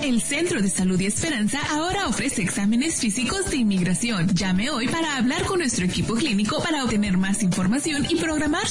El Centro de Salud y Esperanza ahora ofrece exámenes físicos de inmigración. Llame hoy para hablar con nuestro equipo clínico para obtener más información y programar